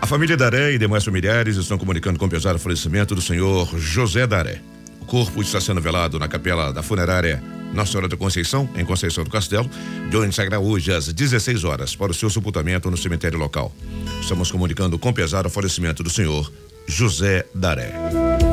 A família Daré e demais familiares estão comunicando com pesar o falecimento do senhor José Daré. O corpo está sendo velado na capela da funerária Nossa Senhora da Conceição, em Conceição do Castelo, de onde sairá hoje às 16 horas para o seu sepultamento no cemitério local. Estamos comunicando com pesar o falecimento do senhor José Daré.